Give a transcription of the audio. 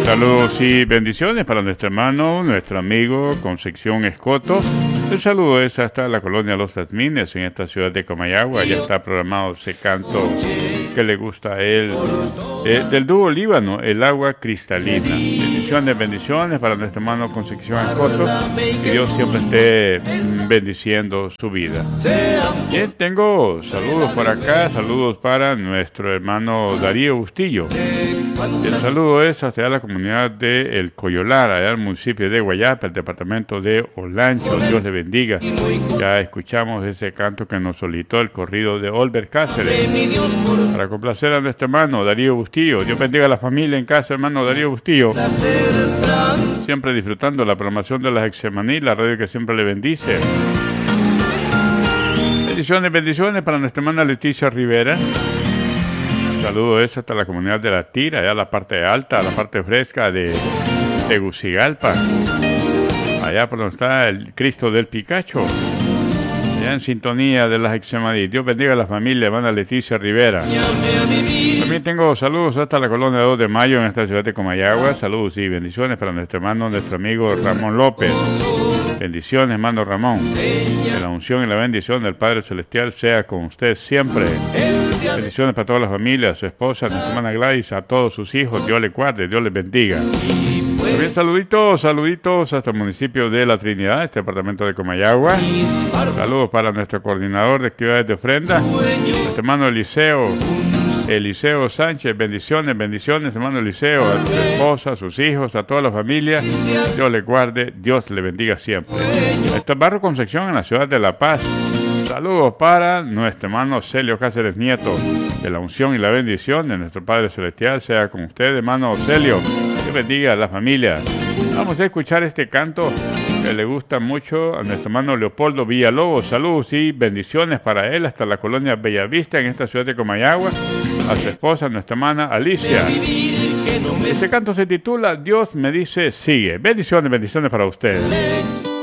Saludos y bendiciones para nuestro hermano, nuestro amigo Concepción Escoto. El saludo es hasta la colonia Los Jazmines en esta ciudad de Comayagua. Ya está programado ese canto que le gusta a él, del dúo Líbano, El Agua Cristalina. Bendiciones para nuestro hermano Concepción Escoto. Que Dios siempre esté bendiciendo su vida. Bien, tengo saludos por acá, saludos para nuestro hermano Darío Bustillo. El saludo es hacia la comunidad de El Coyolar, allá al municipio de Guayapa, el departamento de Olancho. Dios le bendiga. Ya escuchamos ese canto que nos solicitó el corrido de Olver Cáceres. Para complacer a nuestro hermano Darío Bustillo. Dios bendiga a la familia en casa, hermano Darío Bustillo. Siempre disfrutando la programación de las Exemaní, la radio que siempre le bendice. Bendiciones para nuestra hermana Leticia Rivera. Saludo es hasta la comunidad de La Tira, allá la parte alta, la parte fresca de Tegucigalpa, allá por donde está el Cristo del Picacho, allá en sintonía de las Exemaní. Dios bendiga a la familia, hermana Leticia Rivera. También tengo saludos hasta la colonia 2 de Mayo en esta ciudad de Comayagua. Saludos y bendiciones para nuestro hermano, nuestro amigo Ramón López. Bendiciones, hermano Ramón. Que la unción y la bendición del Padre Celestial sea con usted siempre. Bendiciones para todas las familias, su esposa, nuestra hermana Gladys, a todos sus hijos. Dios les guarde, Dios les bendiga. También saluditos hasta el municipio de La Trinidad, este departamento de Comayagua. Saludos para nuestro coordinador de actividades de ofrenda, nuestro hermano Eliseo Sánchez. Bendiciones, hermano Eliseo, a su esposa, a sus hijos, a toda la familia. Dios les guarde, Dios les bendiga siempre. Este es Barrio Concepción en la ciudad de La Paz. Saludos para nuestro hermano Celio Cáceres Nieto. Que la unción y la bendición de nuestro Padre Celestial sea con usted, hermano Celio. Que bendiga a la familia. Vamos a escuchar este canto que le gusta mucho a nuestro hermano Leopoldo Villalobos. Saludos y bendiciones para él hasta la colonia Bellavista en esta ciudad de Comayagua. A su esposa, nuestra hermana Alicia. Este canto se titula Dios me dice sigue. Bendiciones para ustedes.